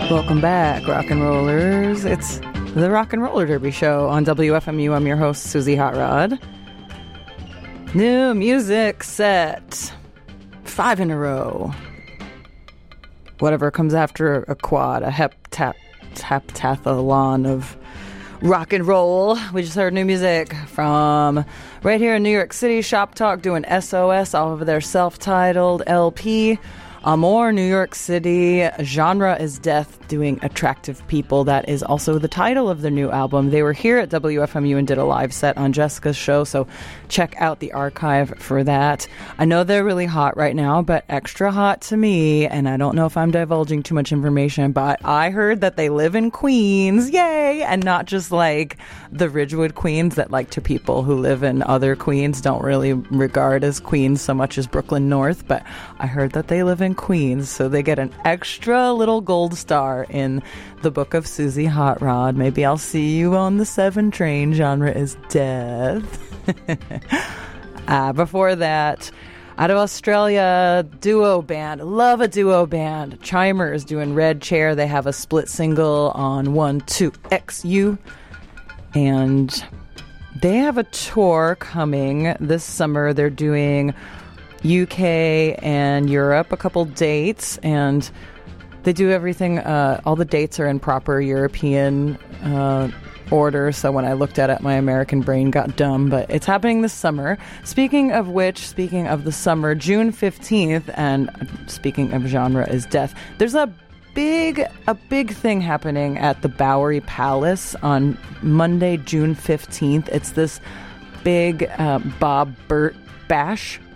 Welcome back, rock and rollers. It's the Rock and Roller Derby Show on WFMU. I'm your host, Susie Hot Rod. New music set. 5 in a row. Whatever comes after a quad, a heptathlon of rock and roll. We just heard new music from right here in New York City. Shop Talk doing SOS off of their self-titled LP. Amor, New York City. Genre is Death doing Attractive People. That is also the title of their new album. They were here at WFMU and did a live set on Jessica's show, so check out the archive for that. I know they're really hot right now, but extra hot to me, and I don't know if I'm divulging too much information, but I heard that they live in Queens, yay, and not just like the Ridgewood Queens that, like, to people who live in other Queens don't really regard as Queens so much as Brooklyn North, but I heard that they live in Queens, so they get an extra little gold star in the book of Susie Hot Rod. Maybe I'll see you on the 7 train. Genre is Death. Before that, out of Australia, duo band. Love a duo band. Chimer is doing Red Chair. They have a split single on 12XU. And they have a tour coming this summer. They're doing UK and Europe, a couple dates, and they do everything. All the dates are in proper European order, so when I looked at it, my American brain got dumb, but it's happening this summer. Speaking of which, speaking of the summer, June 15th, and speaking of Genre is Death, there's a big thing happening at the Bowery Palace on Monday, June 15th. It's this big Bob Burt Bash